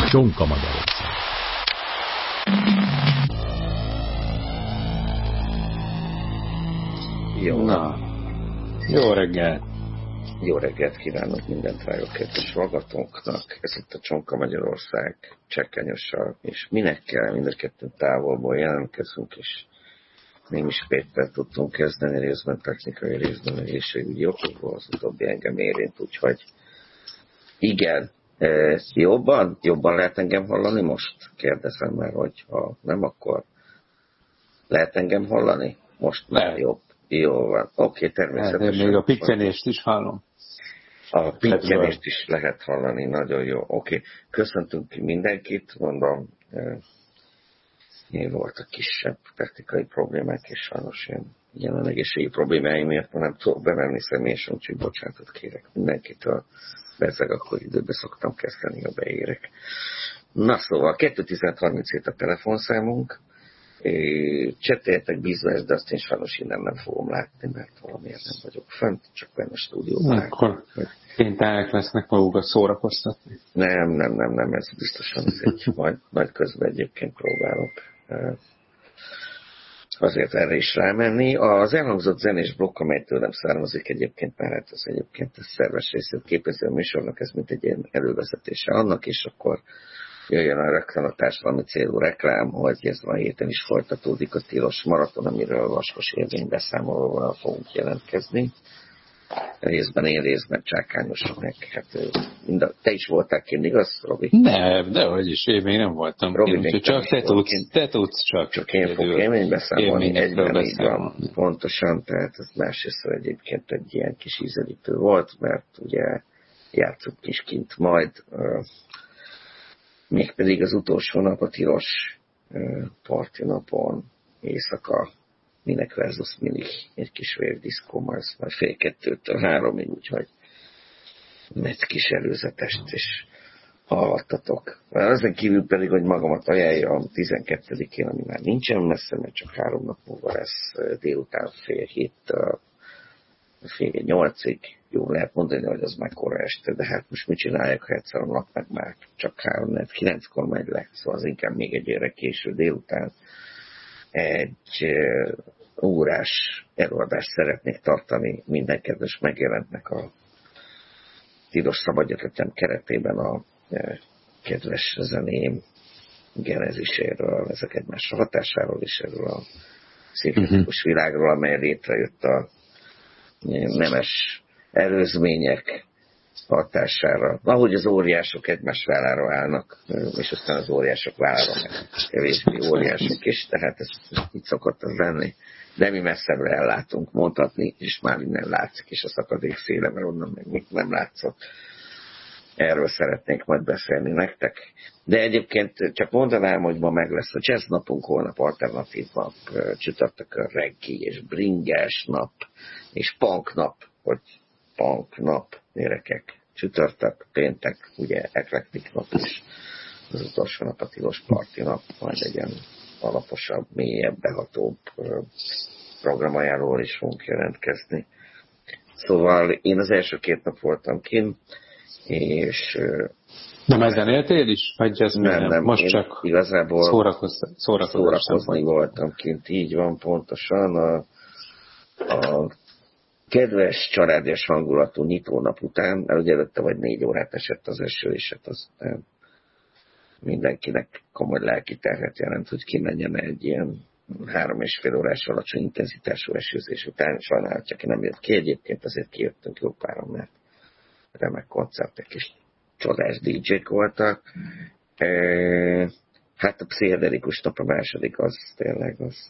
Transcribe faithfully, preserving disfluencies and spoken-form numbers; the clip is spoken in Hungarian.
Csonka Magyarország. Jó. Na, jó reggelt. Jó reggelt kívánok minden drágakedves hallgatónknak. Ez itt a Csonka Magyarország csekkenyossal, és minek kell, mind a kettőn távolból jelentkezünk, és nem is Péter tudtunk kezdeni, részben technikai, részben egészségügyi okokból, az utóbbi engem érint, úgyhogy igen, jobban, jobban lehet engem hallani most? Kérdezem már, hogy ha nem, akkor lehet engem hallani? Most már lehet. Jobb. Jó van. Oké, természetesen. Hát, még a pityenést is hallom. A pityenést is lehet hallani, nagyon jó. Oké, köszöntünk mindenkit, mondom, én voltak kisebb technikai problémák, és sajnos ilyen jelen egészségi problémáim miatt nem tudok bemenni személyesen, úgyhogy bocsánatot kérek mindenkitől. Bezzeg akkor időbe szoktam kezdeni, ha beérek. Na szóval, kettő tizenhat harminchét a telefonszámunk. Cseteljetek bizonyos, de azt én sajnos innen nem fogom látni, mert valamiért nem vagyok fönt, csak benne a stúdióban. Akkor kénytelenek lesznek magukat szórakoztatni. Nem, nem, nem, nem, ez biztosan ez egy majd, majd közben egyébként próbálok azért erre is rámenni. Az elhangzott zenés blokk, amely tőlem származik egyébként, mert hát az egyébként ez szerves részét képezi a műsornak, ez mint egy ilyen elővezetése annak, és akkor jöjjön a reklám, a társadalmi célú reklám, hogy ez a héten is folytatódik a tilos maraton, amiről Vaskos Érvény beszámolóval fogunk jelentkezni. Részben én, részben Csákányos meg. Hát, mind a, te is voltál kint, igaz, Robi? Nem, dehogy is, én még nem voltam Robi kint, csak te tudsz, te tudsz csak. Csak én fogok élmény beszámolni, egyben így van, pontosan, tehát ez másrészt egyébként egy ilyen kis ízelítő volt, mert ugye játszunk is kint majd, mégpedig az utolsó nap a tilos parti napon, éjszaka, Minek versus Minik, egy kis vérdiszkó, majd, majd fél kettőtől háromig, úgyhogy egy kis előzetest is hallhattatok. Ezen kívül pedig, hogy magamat ajánljam tizenkettedikén, ami már nincsen messze, mert csak három nap múlva lesz délután fél héttől fél nyolcig. Jó, lehet mondani, hogy az már kora este, de hát most mit csinálják, ha egyszer a nap meg már csak három, lehet kilenckor megy le, szóval az inkább még egy évre késő délután egy órás előadást szeretnék tartani, minden kedves megjelentnek a Tilos Szabadegyetem keretében a kedves zeném geneziséről, ezek egymásra hatásáról is, erről a szimfonikus világról, amely létrejött a nemes előzmények hatására. Ahogy az óriások egymás vállára állnak, és aztán az óriások vállára meg kevésbé óriások is, tehát ez így szokott az lenni. De mi messzebbre ellátunk mondhatni, és már innen látszik, és a szakadék széle, mert onnan meg mit nem látszott. Erről szeretnék majd beszélni nektek. De egyébként csak mondanám, hogy ma meg lesz a jazz napunk, holnap alternatív nap, csütörtökön reggae és bringás nap, és punk nap, hogy punk nap, gyerekek, csütörtök, péntek, ugye eklektik nap is, az utolsó nap a tilos parti nap, majd egy ilyen alaposabb, mélyebb, behatóbb programajánlóval is fogunk jelentkezni. Szóval én az első két nap voltam kint, és... Nem ezen éltél is? Vagy ez nem, nem, most csak igazából szórakozni, szórakozni voltam kint, így van pontosan. A, a kedves, családias hangulatú nyitónap után, mert ugye előtte vagy négy órát esett az eső, és hát az mindenkinek komoly lelki terhet jelent, hogy kimenjen egy ilyen három és fél órás alacsony intenzitású esőzés után. Sajnálat, aki nem jött ki, egyébként azért kijöttünk jó páran, mert remek koncertek és csodás dé dzsék voltak. E, hát a pszichedelikus nap a második, az tényleg az